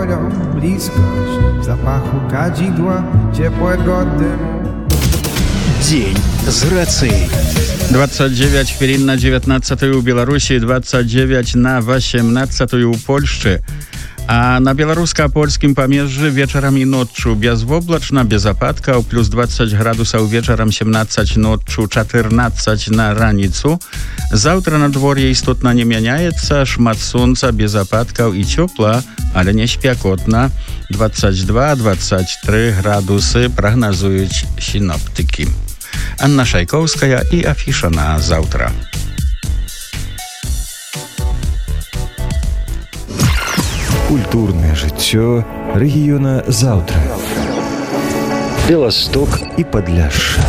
wolą bliskość zapachu kadzidła, ciepłego dymu. Дзень з рацыяй. 29 хвілін на 19 у Беларусі, 29 на 18 у Польшчы. А на беларуска-польскім памежжы вечарам і ноччу безвоблачна, без ападкаў, плюс 20 градусаў вечарам, 17 ноччу, 14 на раніцу. Заўтра надвор'е істотна не мяняецца, шмат сонца, без ападкаў і цёпла, але не спякотна. 22-23 градусы прагназуюць сіноптыкі. Анна Шайкоўская і афіша на заўтра. Культурнае жыццё рэгіёна заўтра. Беласток і Падляшша.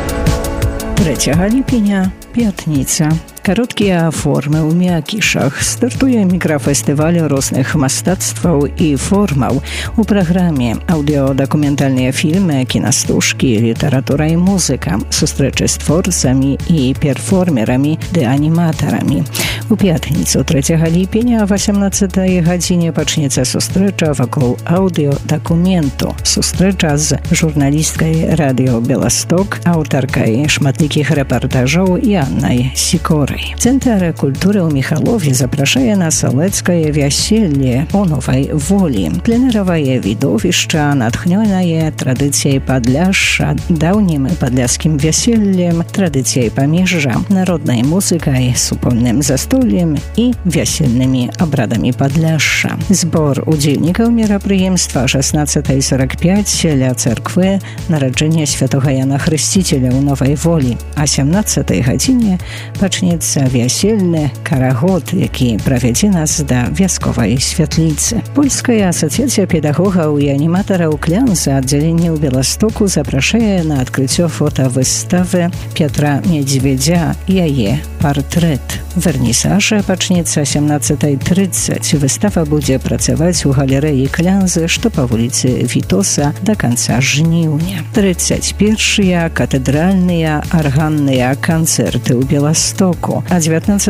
3 ліпеня, пятніца. Кароткія формы ў мякішах. Стартуе мікрафестываль розных мастацтваў і формаў. У праграме аўдыёдакументальныя фільмы, кінастужкі, літаратура і музыка, сустрэчы з творцамі і перформерамі ды аніматарамі. У пятніцу 3 ліпеня о 18 гадзіне пачнецца сустрэча вакол аўдыёдакументу. Сустрэча з журналісткай радыё Беласток, аўтаркай шматлікіх рэпартажоў і Аннай Сікорай. Цэнтр культуры ў Міхалове запрашае на салэцкае вяселле у Новай Волі. Пленэравае відовішча, натхнёнае традыцыяй Падляшша, даўнім падляшскім вяселлем, традыцыяй памежжа, народнай музыкай, супольным застоллем і вясельнымі абрадамі Падляшша. Збор удзельнікаў мерапрыемства 16:45 ля царквы нараджэння святога Яна Хрысціцеля ў Новай Волі. А 17 гадзіне пачнецца вясельны карагод, які правядзе нас да вясковай святліцы. Польская асацыяцыя педагогаў і аніматараў Клянза аддзяленне ў Беластоку запрашае на адкрыццё фотавыставы Петра Медзведзя і яе партрэт. Вернісаж пачнецца 17:30. Выстава будзе працаваць у галерэі Клянзы, што па вуліцы Вітоса да канца жніўня. 31-я катэдральныя арганныя канцэрты ў Беластоку. А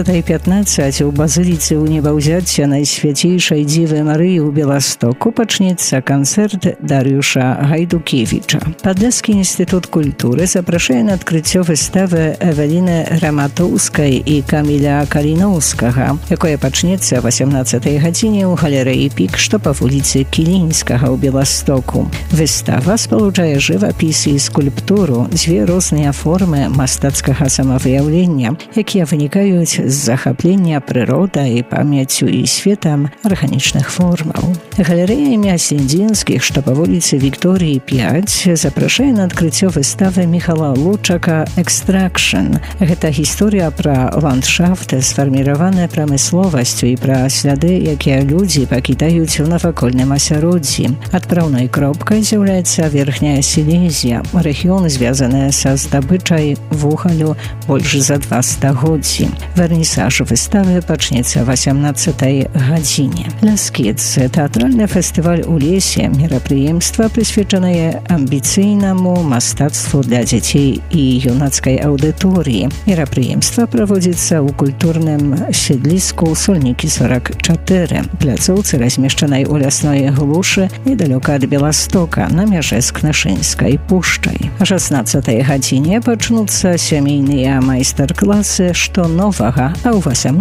19:15 у базыліцы ў небаўзяцця Найсвяцейшай Дзівы Марыі ў Беластоку пачнецца канцэрт Дарыюша Гайдукевіча. Падляшскі інстытут культуры запрашае на адкрыццё выставы Эвеліны Раматоўскай і Каміля Каліноўскага, якое пачнецца 18 гадзіне ў галерэі Пік, што па вуліцы Кілінскага ў Беластоку. Выстава спалучае жывапіс і скульптуру, дзве розныя формы мастацкага самавыяўлення, якія вынікаюць з захаплення прыродай, памяццю і светам арганічных формаў. Галерэя імя Сендзінскіх, што па вуліцы Вікторыі 5, запрашае на адкрыццё выставы Міхала Лучака «Экстракшн». Гэта гісторыя пра ландшафт, сфарміраваная прамысловасцю і пра сляды, якія людзі пакідаюць у навакольным асяроддзі. Адпраўнай кропкай з'яўляецца Верхняя Сілезія, рэгіён, звязаны са здабычай вугалю больш за 2 стагоддзі. Вернісаж выставы пачнецца 18 гадзіне. Ляскіц – тэатральны фестываль у лесе, мерапрыемства, прысвечанае амбіцыйнаму мастацтву для дзяцей і юнацкай аўдыторыі. Мерапрыемства праводзіцца ў культурным сідліску Сольнікі 44, пляцоўцы, размешчанай у лясной глушы недалёка ад Беластока, на мяжэ з Кнашынскай пушчай. А 16 гадзіне пачнуцца сямейныя майстар-класы «Што новага», а ў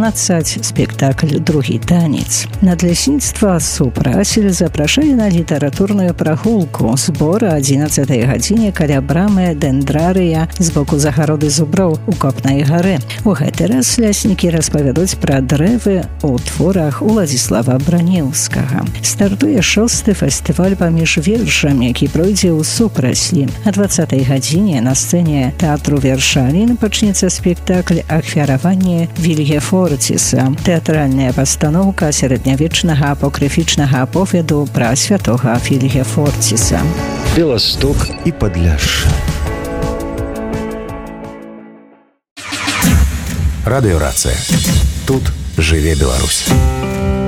18 спектакль «Другі танец». Надлясніцтва «Супрасель» запрашае на літаратурную прагулку. Збор о 11 гадзіне каля брамы Дендрарыя з боку загароды зуброў у Копнай гары. У гэты раз ляснікі распавядуць пра дрэвы ў творах Уладзіслава Бранеўскага. Стартуе 6-й фестываль паміж вершам, які пройдзе ў Супраслі. А 20 гадзіне на сцэне тэатру Вершалін пачнецца спектакль «Ахвяраванне Вільгефорціса». Тэатральная пастаноўка сярэднявечнага апокрыфічнага аповеду пра святога Вільгефорціса. Беласток і Падляшша. Радыёрацыя. Тут жыве Беларусь.